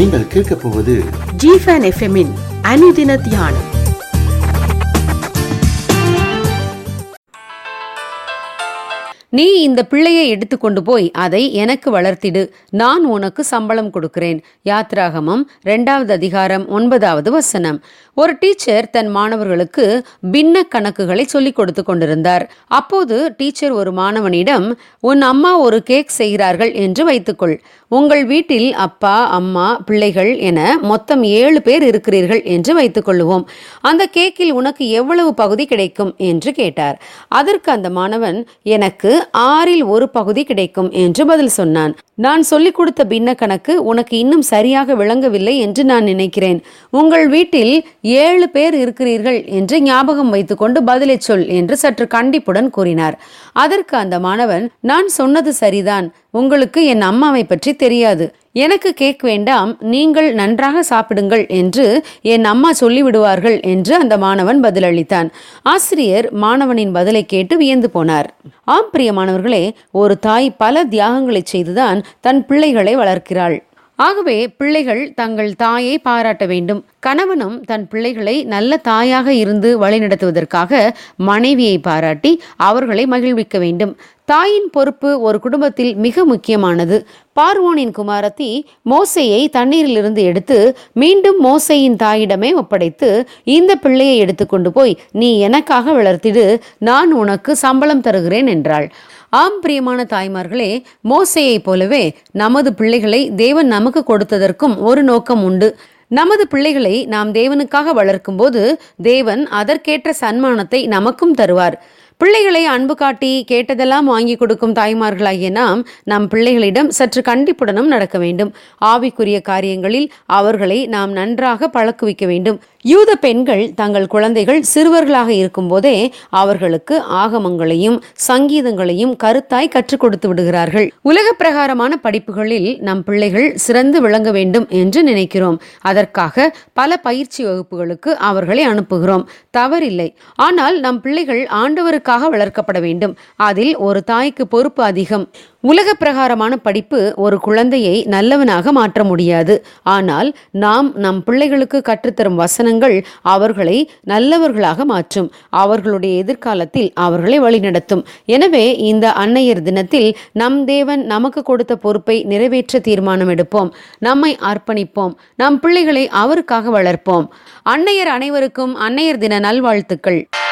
நீங்கள் கேட்க போவது ஜிஃபன் எஃப்எம்மின் அனுதின தியானம். நீ இந்த பிள்ளையை எடுத்துக்கொண்டு போய் அதை எனக்கு வளர்த்திடு, நான் உனக்கு சம்பளம் கொடுக்கிறேன். யாத்ராகமம் 2வது அதிகாரம் 9வது வசனம். ஒரு டீச்சர் தன் மாணவர்களுக்கு பின்ன கணக்குகளை சொல்லிக் கொடுத்து கொண்டிருந்தார். அப்போது டீச்சர் ஒரு மாணவனிடம், உன் அம்மா ஒரு கேக் செய்கிறார்கள் என்று வைத்துக்கொள். உங்கள் வீட்டில் அப்பா, அம்மா, பிள்ளைகள் என மொத்தம் 7 பேர் இருக்கிறீர்கள் என்று வைத்துக் கொள்ளுவோம். அந்த கேக்கில் உனக்கு எவ்வளவு பகுதி கிடைக்கும் என்று கேட்டார். அதற்கு அந்த மாணவன், எனக்கு 6ல் 1 பகுதி கிடைக்கும் என்று பதில் சொன்னான். நான் சொல்லிக் கொடுத்த பின்ன கணக்கு உனக்கு இன்னும் சரியாக விளங்கவில்லை என்று நான் நினைக்கிறேன். உங்கள் வீட்டில் 7 பேர் இருக்கிறீர்கள் என்று ஞாபகம் வைத்துக்கொண்டு பதிலை சொல் என்று சற்று கண்டிப்புடன் கூறினார். அதற்கு அந்த மாணவன், நான் சொன்னது சரிதான், உங்களுக்கு என் அம்மாவை பற்றி தெரியாது. எனக்கு கேக் வேண்டாம், நீங்கள் நன்றாக சாப்பிடுங்கள் என்று என் அம்மா சொல்லிவிடுவார்கள் என்று அந்த மாணவன் பதிலளித்தான். ஆசிரியர் மாணவனின் பதிலை கேட்டு வியந்து போனார். ஆம் பிரியமானவர்களே, ஒரு தாய் பல தியாகங்களை செய்துதான் தன் பிள்ளைகளை வளர்க்கிறாள். ஆகவே பிள்ளைகள் தங்கள் தாயை பாராட்ட வேண்டும். கணவனும் தன் பிள்ளைகளை நல்ல தாயாக இருந்து வழிநடத்துவதற்காக மனைவியை பாராட்டி அவர்களை மகிழ்விக்க வேண்டும். தாயின் பொறுப்பு ஒரு குடும்பத்தில் மிக முக்கியமானது. பார்வோனின் குமாரத்தி மோசேயை தண்ணீரிலிருந்து எடுத்து மீண்டும் மோசேயின் தாயிடமே ஒப்படைத்து, இந்த பிள்ளையை எடுத்துக்கொண்டு போய் நீ எனக்காக வளர்த்திடு, நான் உனக்கு சம்பளம் தருகிறேன் என்றாள். ஆம் பிரியமான தாய்மார்களே, மோசேயை போலவே நமது பிள்ளைகளை தேவன் நமக்கு கொடுத்ததற்கும் ஒரு நோக்கம் உண்டு. நமது பிள்ளைகளை நாம் தேவனுக்காக வளர்க்கும் போது தேவன் அதற்கேற்ற சன்மானத்தை நமக்கும் தருவார். பிள்ளைகளை அன்பு காட்டி கேட்டதெல்லாம் வாங்கி கொடுக்கும் தாய்மார்களாகிய நாம் நம் பிள்ளைகளிடம் சற்று கண்டிப்புடனும் நடக்க வேண்டும். ஆவிக்குரிய காரியங்களில் அவர்களை நாம் நன்றாக பழக்குவிக்க வேண்டும். யூத பெண்கள் தங்கள் குழந்தைகள் சிறுவர்களாக இருக்கும் போதே அவர்களுக்கு ஆகமங்களையும் சங்கீதங்களையும் கருத்தாய் கற்றுக் கொடுத்து விடுகிறார்கள். உலக பிரகாரமான படிப்புகளில் நம் பிள்ளைகள் சிறந்து விளங்க வேண்டும் என்று நினைக்கிறோம். அதற்காக பல பயிற்சி வகுப்புகளுக்கு அவர்களை அனுப்புகிறோம். தவறில்லை. ஆனால் நம் பிள்ளைகள் ஆண்டவருக்காக வளர்க்கப்பட வேண்டும். அதில் ஒரு தாய்க்கு பொறுப்பு அதிகம். உலக பிரகாரமான படிப்பு ஒரு குழந்தையை நல்லவனாக மாற்ற முடியாது. ஆனால் நாம் நம் பிள்ளைகளுக்கு கற்றுத்தரும் வசனங்கள் அவர்களை நல்லவர்களாக மாற்றும். அவர்களுடைய எதிர்காலத்தில் அவர்களை வழிநடத்தும். எனவே இந்த அன்னையர் தினத்தில் நம் தேவன் நமக்கு கொடுத்த பொறுப்பை நிறைவேற்ற தீர்மானம் எடுப்போம். நம்மை அர்ப்பணிப்போம். நம் பிள்ளைகளை அவருக்காக வளர்ப்போம். அன்னையர் அனைவருக்கும் அன்னையர் தின நல்வாழ்த்துக்கள்.